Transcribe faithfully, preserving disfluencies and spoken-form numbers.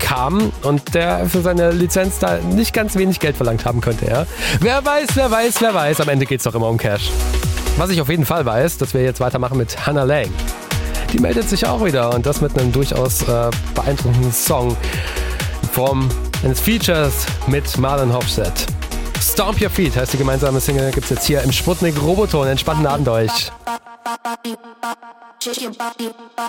kam und der für seine Lizenz da nicht ganz wenig Geld verlangt haben könnte. Ja? Wer weiß, wer weiß, wer weiß, am Ende geht es doch immer um Cash. Was ich auf jeden Fall weiß, dass wir jetzt weitermachen mit Hannah Lang. Die meldet sich auch wieder und das mit einem durchaus äh, beeindruckenden Song in Form eines Features mit Marlon Hofstedt. Stomp Your Feet heißt die gemeinsame Single, gibt's jetzt hier im Sputnik Roboton. Entspannten Abend euch.